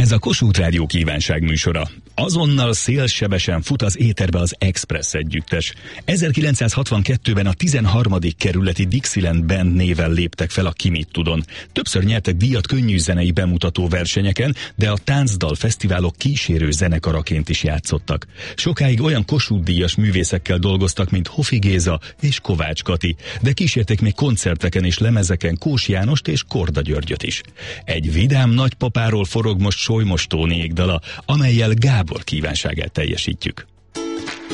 Ez a Kossuth Rádió kívánság műsora. Azonnal szélsebesen fut az éterbe az Express együttes. 1962-ben a 13. kerületi Dixieland Band néven léptek fel a Ki mit tudon. Többször nyertek díjat könnyű zenei bemutató versenyeken, de a táncdal fesztiválok kísérő zenekaraként is játszottak. Sokáig olyan Kossuth-díjas művészekkel dolgoztak, mint Hofi Géza és Kovács Kati, de kísérték még koncerteken és lemezeken Kós Jánost és Korda Györgyöt is. Egy vidám nagypapáról forog most Solymos Tóniék dala, amellyel Gábor kívánságát teljesítjük.